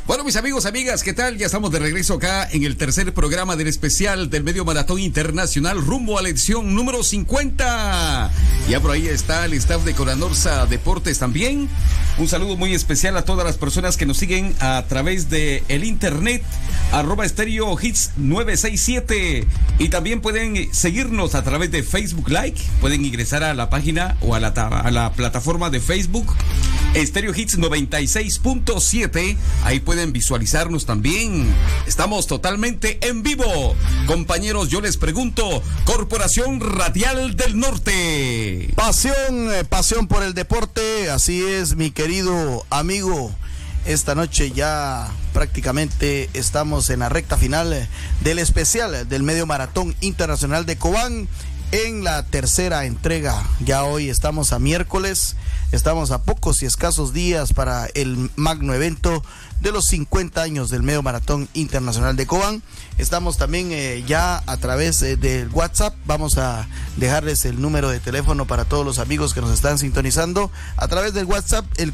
Bueno, mis amigos, amigas, ¿qué tal? Ya estamos de regreso acá en el tercer programa del especial del Medio Maratón Internacional rumbo a la edición número 50. Ya por ahí está el staff de Conanorsa Deportes también. Un saludo muy especial a todas las personas que nos siguen a través de el internet, @Estéreo Hits 967. Y también pueden seguirnos a través de Facebook Live. Pueden ingresar a la página o a la plataforma de Facebook Estéreo Hits 96.7. Ahí pueden visualizarnos también. Estamos totalmente en vivo. Compañeros, yo les pregunto, Corporación Radial del Norte. Pasión por el deporte. Así es, mi querido amigo. Esta noche ya prácticamente estamos en la recta final del especial del Medio Maratón Internacional de Cobán, en la tercera entrega. Ya hoy estamos a miércoles, estamos a pocos y escasos días para el magno evento de los 50 años del Medio Maratón Internacional de Cobán. Estamos también ya a través del WhatsApp. Vamos a dejarles el número de teléfono para todos los amigos que nos están sintonizando a través del WhatsApp, el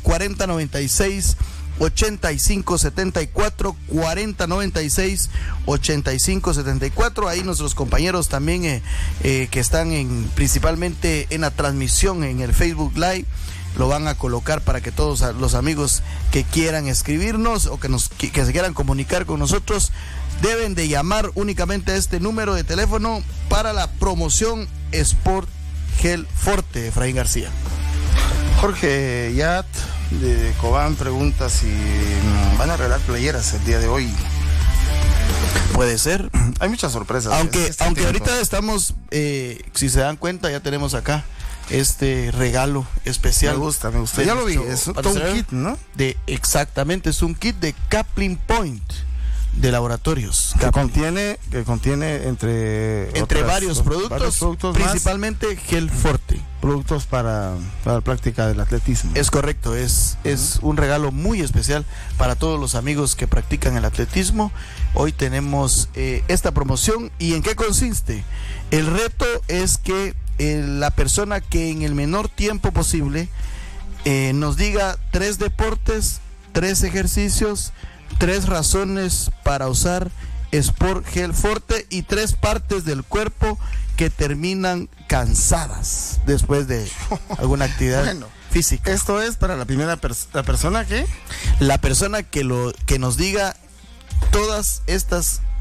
4096-8574, 4096-8574. Ahí nuestros compañeros también que están principalmente en la transmisión en el Facebook Live lo van a colocar para que todos los amigos que quieran escribirnos o que se quieran comunicar con nosotros deben de llamar únicamente a este número de teléfono para la promoción Sport Gel Forte. Efraín García. Jorge Yat de Cobán pregunta si van a regalar playeras el día de hoy. Puede ser. Hay muchas sorpresas. Aunque ahorita estamos, si se dan cuenta, ya tenemos acá este regalo especial. Me gusta. Ya lo vi, es un kit, ¿no? Exactamente, es un kit de Kaplan Point de laboratorios. Que contiene entre varios productos principalmente Gel Forte. Productos para la práctica del atletismo. Es correcto, es un regalo muy especial para todos los amigos que practican el atletismo. Hoy tenemos esta promoción. ¿Y en qué consiste? El reto es que la persona que en el menor tiempo posible nos diga 3 deportes, 3 ejercicios, 3 razones para usar Sport Gel Forte y 3 partes del cuerpo que terminan cansadas después de alguna actividad física. Esto es para la primera la persona que nos diga todas estas